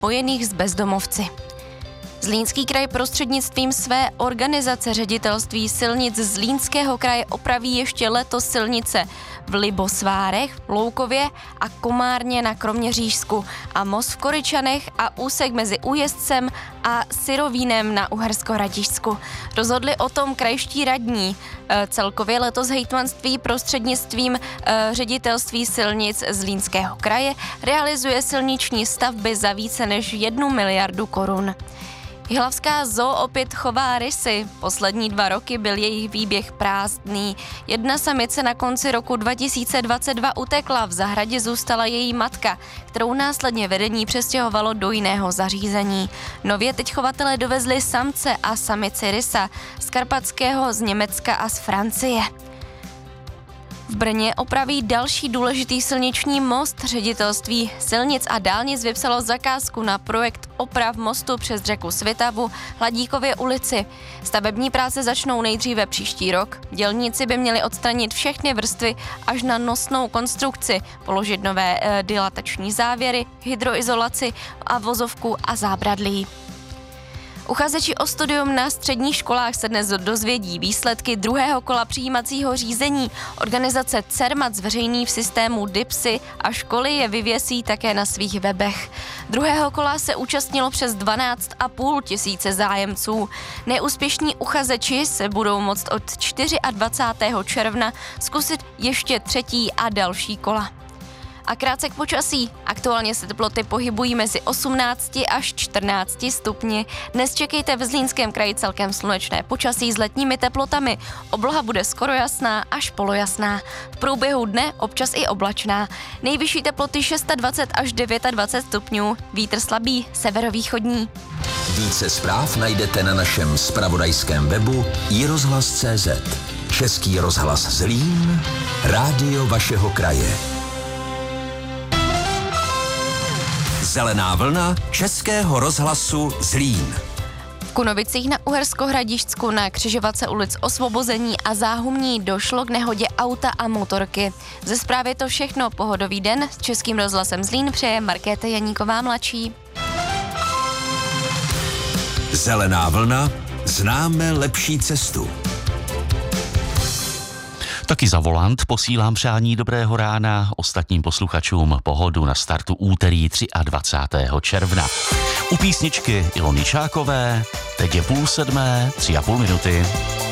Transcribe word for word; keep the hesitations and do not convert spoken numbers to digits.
spojených s bezdomovci. Zlínský kraj prostřednictvím své organizace Ředitelství silnic Zlínského kraje opraví ještě letos silnice v Libosvárech, Loukově a Komárně na Kroměřížsku a most v Koryčanech a úsek mezi Újezdcem a Syrovínem na Uhersko-Hradišťsku. Rozhodli o tom krajští radní. Celkově letos hejtmanství prostřednictvím Ředitelství silnic Zlínského kraje realizuje silniční stavby za více než jednu miliardu korun. Jihlavská zoo opět chová rysy. Poslední dva roky byl jejich výběh prázdný. Jedna samice na konci roku dva tisíce dvacet dva utekla, v zahradě zůstala její matka, kterou následně vedení přestěhovalo do jiného zařízení. Nově teď chovatelé dovezli samce a samici rysa z Karpatského, z Německa a z Francie. V Brně opraví další důležitý silniční most. Ředitelství silnic a dálnic vypsalo zakázku na projekt oprav mostu přes řeku Svitavu, Hladíkově ulici. Stavební práce začnou nejdříve příští rok. Dělníci by měli odstranit všechny vrstvy až na nosnou konstrukci, položit nové e, dilatační závěry, hydroizolaci a vozovku a zábradlí. Uchazeči o studium na středních školách se dnes dozvědí výsledky druhého kola přijímacího řízení. Organizace Cermat zveřejní v systému DIPSy a školy je vyvěsí také na svých webech. Druhého kola se účastnilo přes dvanáct a půl tisíce zájemců. Neúspěšní uchazeči se budou moct od dvacátého čtvrtého června zkusit ještě třetí a další kola. A krátce k počasí. Aktuálně se teploty pohybují mezi osmnácti až čtrnácti stupni. Dnes čekejte v Zlínském kraji celkem slunečné počasí s letními teplotami. Obloha bude skoro jasná až polojasná. V průběhu dne občas i oblačná. Nejvyšší teploty dvacet šest až dvacet devět stupňů. Vítr slabý, severovýchodní. Více zpráv najdete na našem zpravodajském webu i rozhlas tečka cé zet. Český rozhlas Zlín, rádio vašeho kraje. Zelená vlna Českého rozhlasu Zlín. V Kunovicích na Uhersko-Hradišťsku na křižovatce ulic Osvobození a Záhumní došlo k nehodě auta a motorky. Ze zprávy je to všechno. Pohodový den s Českým rozhlasem Zlín přeje Markéta Janíková mladší. Zelená vlna, známe lepší cestu. Taky za volant posílám přání dobrého rána ostatním posluchačům. Pohodu na startu úterý dvacátého třetího června. U písničky Ilony Čákové teď je půl sedmé, tři a půl minuty.